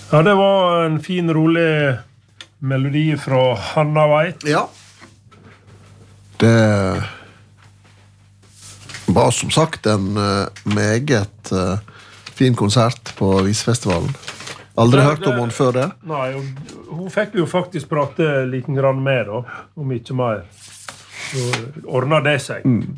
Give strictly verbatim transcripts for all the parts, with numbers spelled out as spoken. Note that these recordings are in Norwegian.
Ja, det var en fin, rolig melodi fra Hanna Veit. Ja. Det var som sagt en uh, meget uh, fin konsert på Visfestivalen. Aldri det, hørt om henne før det. Nei, hun fikk jo faktisk prate liten grann med da, om ikke mer. Så ordnet det seg. Mm.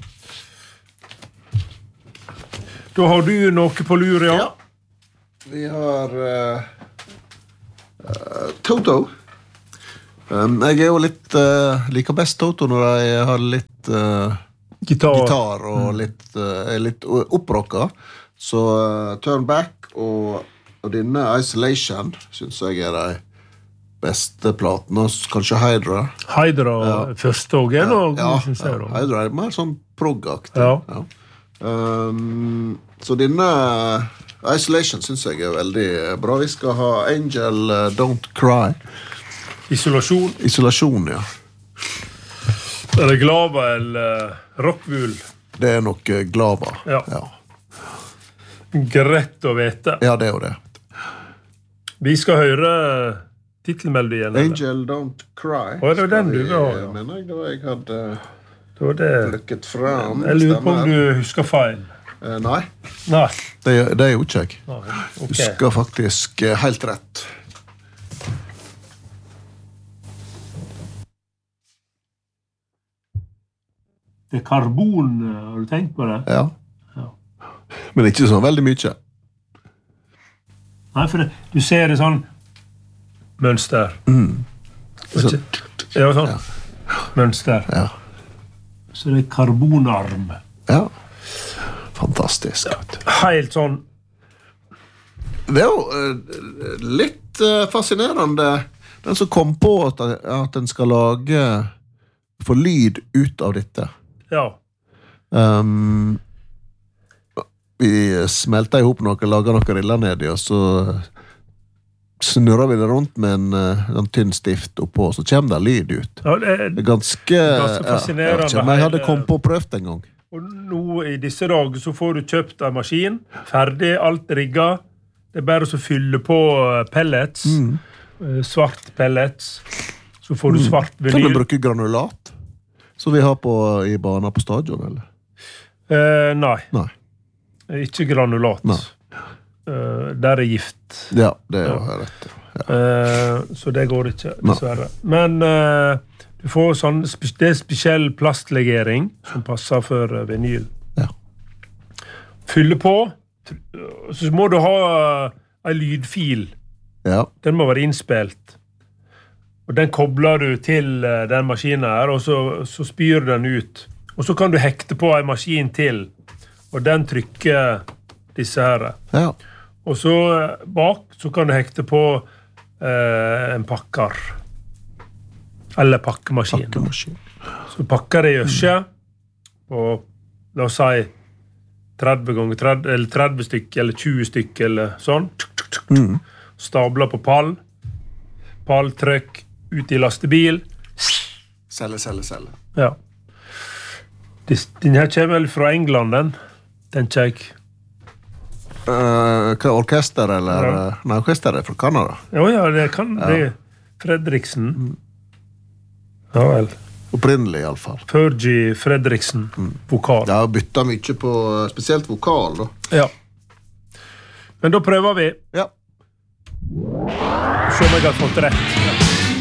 Da har du noe på lur, ja? Ja. Vi har uh, uh, Toto. Um, jeg er jo litt uh, liker best Toto når jeg har litt uh, gitar. gitar og mm. litt, uh, er litt opprocka. Så uh, Turn Back og, og denne Isolation synes jeg er de beste platene. Kanskje Hydra. Hydra ja. Første og en, og ja, god, synes jeg. Ja, Hydra er mer sånn prog-aktig. Ja. Ja. Um, så denne Isolation synes jeg er veldig bra. Vi skal ha Angel uh, Don't Cry. Isolasjon. Isolasjon, ja. Er det Glava eller Rockwool? Det er nok Glava. Ja. ja. Greit å vete. Ja, det er jo det. Vi skal høre titelmelodien. Angel Don't Cry. Å, det var den du var, ja. Mener jeg da jeg hadde det var det. Plukket fram. Jeg lurer på om du husker feil. Eh, nei. Nei. Det, det er jo ikke jeg. Nei, okay. Husker faktisk helt rett. Det er karbon, har du tenkt på det? Ja. ja. Men ikke så veldig mye. Nei, for det, du ser det sånn mønster. Mm. Så, ja, sånn. Ja. Mønster. Ja. Så det er karbonarm. Ja. Fantastisk. Ja. Helt sånn. Det er jo uh, litt uh, fascinerende. Den som kom på at, at den skal lage få lyd ut av dette. Ja. Um, vi smelter ihop noe, lager noe riller nedi, og så snurrer vi det rundt med en, en tynn stift oppå, og så kommer det lyd ut. Ja, det, er, det er ganske, ganske fascinerende. Ja, jeg hadde kommet på og prøvd en gang. Og nå i disse dager så får du kjøpt en maskin, ferdig, alt rigget. Det er bare å fylle på pellets, mm. svart pellets, så får du svart vinyl. Kan du bruke granulat? Så vi har på, i banen på stadion, eller? Eh, nei. Nei. Ikke granulat. Nei. Eh, der er gift. Ja, det er jo ja. rett. Ja. Eh, så det går ikke, dessverre. Nei. Men eh, du får sånn, det er spesiell plastlegering som passer for vinyl. Ja. Fylle på, så må du ha en lydfil. Ja. Den må være innspilt. Og den kobler du til den maskinen her, og så, så spyr den ut. Og så kan du hekte på en maskin til, og den trykker disse her. Ja. Og så bak så kan du hekte på eh, en pakker. Eller pakkemaskin. Pakkemaskin. Så pakker det i øsje på, la oss si, tretti ganger tretti, eller tretti stykker, eller tjue stykker, eller sånn. Mm. Stabler på pall. Pall, trykk, ut i lastebil. Selge, selge, selge. Ja. Den her kommer vel fra England, den. Den kjekk. Uh, hva orkester, eller? Ja. Nei, orkester er fra Kanada. Ja, ja, det kan ja. det. Fredriksen. Mm. Ja, vel. Opprinnelig, i alle fall. Fergie Fredriksen, mm. vokal. Ja, bytta mye på, spesielt vokal, da. Ja. Men da prøver vi. Ja. Se om jeg har fått rett.